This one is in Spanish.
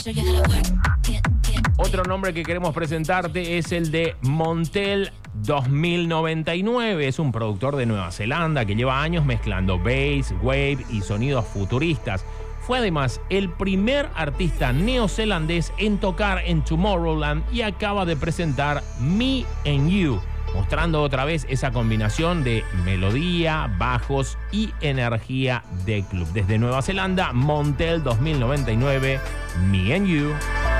Otro nombre que queremos presentarte es el de Montel 2099. Es un productor de Nueva Zelanda que lleva años mezclando bass, wave y sonidos futuristas. Fue además el primer artista neozelandés en tocar en Tomorrowland y acaba de presentar Me and You, mostrando otra vez esa combinación de melodía, bajos y energía de club. Desde Nueva Zelanda, Montel 2099, Me and You.